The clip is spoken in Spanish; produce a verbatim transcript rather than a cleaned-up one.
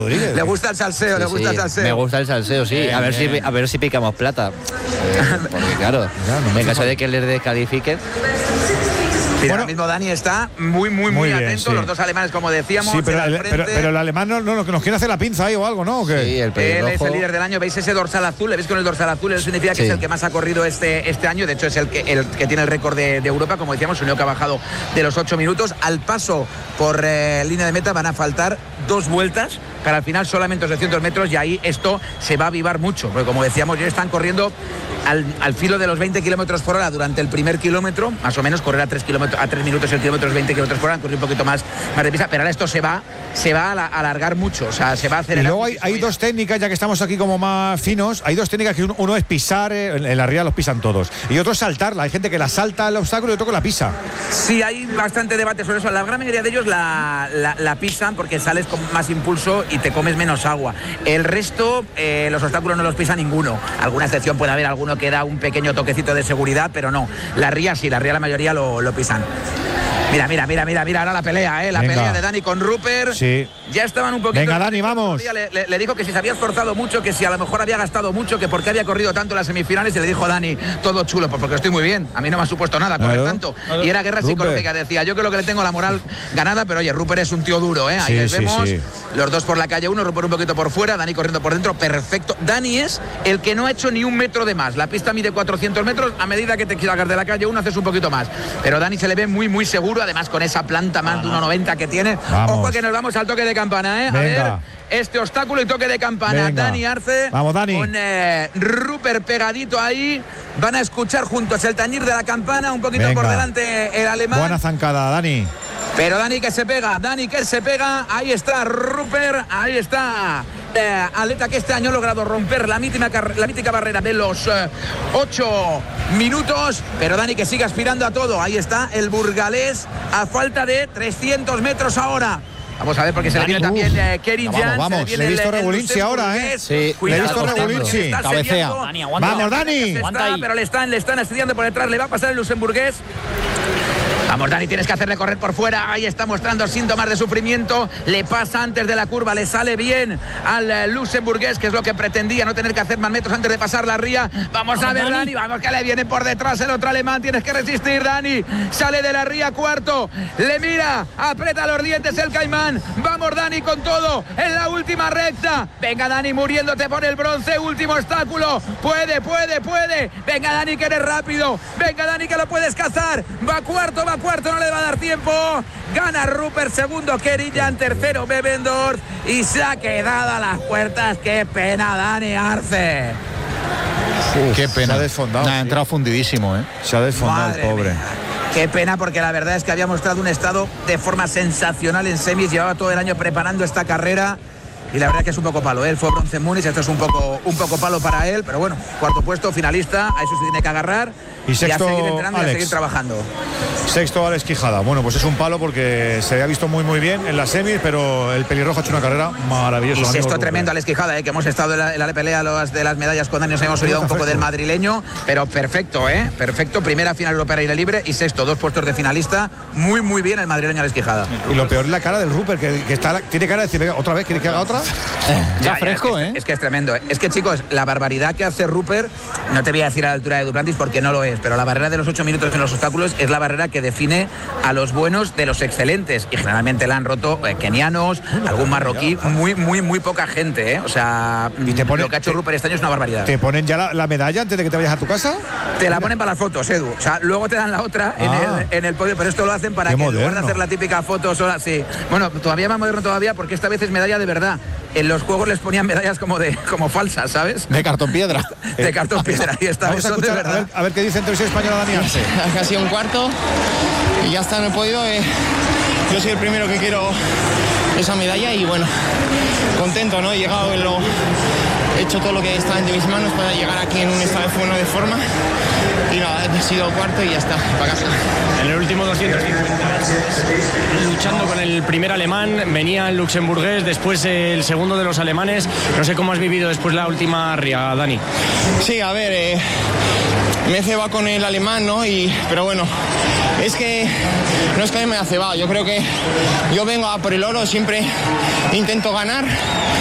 Rodríguez. Le gusta el salseo, sí, le gusta sí, el salseo. Me gusta el salseo, sí. Bien, a ver bien. si a ver si picamos plata. Eh, porque claro, no en caso de que les descalifiquen. Mira, bueno, ahora mismo Dani está muy, muy, muy, muy bien, atento. Sí. Los dos alemanes, como decíamos. Sí, pero, el, pero, pero el alemán no, no, nos quiere hacer la pinza ahí o algo, ¿no? ¿O qué? Sí, el Él es el líder del año. ¿Veis ese dorsal azul? ¿Le veis con el dorsal azul? Eso significa que sí. es el que más ha corrido este, este año. De hecho, es el que, el que tiene el récord de, de Europa. Como decíamos, un que ha bajado de los ocho minutos. Al paso por eh, línea de meta van a faltar dos vueltas para al final solamente doscientos metros. Y ahí esto se va a avivar mucho. Porque, como decíamos, ya están corriendo al, al filo de los veinte kilómetros por hora durante el primer kilómetro. Más o menos correr a tres kilómetros, a tres minutos el kilómetro, veinte kilómetros por hora, correr un poquito más, más de pista, pero ahora esto se va se va a alargar mucho, o sea, se va a acelerar. Y luego hay, hay dos técnicas, ya que estamos aquí como más finos, hay dos técnicas que uno, uno es pisar, eh, en la ría los pisan todos, y otro es saltarla. Hay gente que la salta el obstáculo y otro que la pisa. Sí, hay bastante debate sobre eso. La gran mayoría de ellos la, la, la pisan porque sales con más impulso y te comes menos agua. El resto, eh, los obstáculos no los pisa ninguno. Alguna excepción puede haber, alguno que da un pequeño toquecito de seguridad, pero no. La ría sí, la ría la mayoría lo, lo pisan. Mira, mira, mira, mira, mira, ahora la pelea, ¿eh? La Venga. pelea de Dani con Rupert. Sí. Ya estaban un poquito... Venga, Dani, vamos. Le, le, le dijo que si se había esforzado mucho, que si a lo mejor había gastado mucho, que por qué había corrido tanto en las semifinales, y le dijo a Dani, todo chulo, pues porque estoy muy bien. A mí no me ha supuesto nada correr claro. tanto. Claro. Y era guerra Rupert. psicológica, decía. Yo creo que le tengo la moral ganada, pero oye, Rupert es un tío duro, ¿eh? Ahí sí, les vemos. Sí, sí. Los dos por la calle uno, Rupert un poquito por fuera, Dani corriendo por dentro, perfecto. Dani es el que no ha hecho ni un metro de más. La pista mide cuatrocientos metros, a medida que te salgas de la calle uno haces un poquito más. Pero Dani se le ve muy, muy seguro, además con esa planta más de uno noventa que tiene. Vamos. Ojo que nos vamos al toque de campana, ¿eh? A Venga. ver, este obstáculo y toque de campana. Venga. Dani Arce. Vamos, Dani. Con eh, Rupert pegadito ahí. Van a escuchar juntos el tañir de la campana, un poquito Venga. por delante el alemán. Buena zancada, Dani. Pero Dani que se pega, Dani que se pega, ahí está Rupert, ahí está eh, atleta que este año ha logrado romper la mítica, la mítica barrera de los eh, ocho minutos, pero Dani que sigue aspirando a todo, ahí está el burgalés a falta de trescientos metros ahora. Vamos a ver porque se le viene uh, también eh, Kerin Jan. Vamos, vamos. Le he visto Regulinci ahora, ¿eh? Sí, le he visto Regulinci. Cabecea. Dani, aguanta. Vamos, Dani. Está, pero le están, le están estudiando por detrás, le va a pasar el luxemburgués. Vamos, Dani, tienes que hacerle correr por fuera. Ahí está mostrando síntomas de sufrimiento. Le pasa antes de la curva, le sale bien al luxemburgués, que es lo que pretendía, no tener que hacer más metros antes de pasar la ría. Vamos, vamos a ver, Dani. Dani, vamos que le viene por detrás el otro alemán. Tienes que resistir, Dani. Sale de la ría cuarto. Le mira, aprieta los dientes el caimán. Vamos, Dani, con todo en la última recta. Venga, Dani, muriéndote por el bronce. Último obstáculo. Puede, puede, puede. Venga, Dani, que eres rápido. Venga, Dani, que lo puedes cazar. Va cuarto, va cuarto, no le va a dar tiempo. Gana Rupert, segundo Kerin Jan, tercero Bebendorf y se ha quedado a las puertas. Qué pena, Dani Arce. Uf, qué pena. Se ha desfondado. Ha entrado fundidísimo, ¿eh? Se ha desfondado Madre el pobre. Mía. Qué pena, porque la verdad es que había mostrado un estado de forma sensacional en semis. Llevaba todo el año preparando esta carrera. Y la verdad que es un poco palo, ¿eh? Él fue bronce en Múnich, esto es un poco, un poco palo para él, pero bueno, cuarto puesto, finalista, a eso se tiene que agarrar y, sexto, y a seguir entrenando Alex. y a seguir trabajando. Sexto, Alex Quijada. Bueno, pues es un palo porque se había visto muy muy bien en las semis, pero el pelirrojo ha hecho una carrera maravillosa. Y sexto tremendo, Alex Quijada, ¿eh? Que hemos estado en la, en la pelea de las medallas con Dani, nos hemos olvidado un poco del madrileño, pero perfecto, ¿eh? Perfecto, primera final europea aire libre y sexto, dos puestos de finalista, muy muy bien el madrileño Alex Quijada. Y lo peor es la cara del Rupert, que, que está, tiene cara de decir, venga, otra vez, ¿quiere que haga otra? Ya, ya fresco, ya, es que, ¿eh? Es que es tremendo. Es que, chicos, la barbaridad que hace Rupert, no te voy a decir a la altura de Duplantis porque no lo es, pero la barrera de los ocho minutos en los obstáculos es la barrera que define a los buenos de los excelentes. Y generalmente la han roto eh, kenianos, algún marroquí, muy, muy, muy poca gente, ¿eh? O sea, ¿Y te pone, lo que ha hecho te, Rupert este año es una barbaridad. ¿Te ponen ya la, la medalla antes de que te vayas a tu casa? Te la ponen para las fotos, Edu. O sea, luego te dan la otra en, ah. el, en el podio, pero esto lo hacen para que moderno. en lugar de hacer la típica foto sola, sí. Bueno, todavía más moderno todavía porque esta vez es medalla de verdad. En los juegos les ponían medallas como de como falsas, ¿sabes? De cartón piedra. De cartón piedra. Y esta vez son de verdad. A ver, a ver qué dice en televisión española Dani Arce. Casi un cuarto y ya está en el podio. Eh, yo soy el primero que quiero esa medalla y bueno, contento, ¿no? He llegado en lo, he hecho todo lo que está en mis manos para llegar aquí en un estado de buena de forma. Y nada, he sido cuarto y ya está, para casa. En el último doscientos cincuenta, luchando con el primer alemán, venía el luxemburgués, después el segundo de los alemanes. No sé cómo has vivido después la última ría, Dani. Sí, a ver, eh, me he cebado con el alemán, ¿no? Y, pero bueno, es que no es que me haya cebado. Yo creo que yo vengo a por el oro, siempre intento ganar.